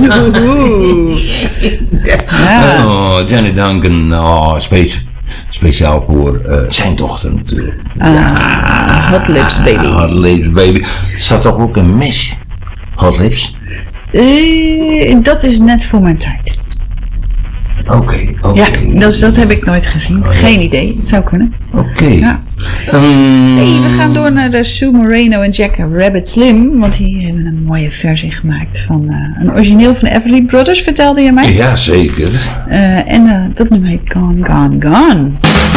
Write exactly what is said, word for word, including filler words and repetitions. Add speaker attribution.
Speaker 1: Ja. Oh, Johnny Duncan, oh, spe- speciaal voor uh, zijn dochter natuurlijk.
Speaker 2: Ah, ja. Hot Lips Baby.
Speaker 1: Hot Lips Baby. Zat toch ook een mesje? Hot Lips?
Speaker 2: Uh, dat is net voor mijn tijd.
Speaker 1: Oké, okay, oké. Okay.
Speaker 2: Ja, dus dat heb ik nooit gezien. Oh, Geen ja. idee, het zou kunnen.
Speaker 1: Oké. Okay.
Speaker 2: Ja. Um, hey, we gaan door naar de Sue Moreno en Jack Rabbit Slim, want die hebben een mooie versie gemaakt van uh, een origineel van de Everly Brothers, vertelde je mij?
Speaker 1: Ja, zeker.
Speaker 2: Uh, en uh, dat nummer heet Gone, Gone, Gone.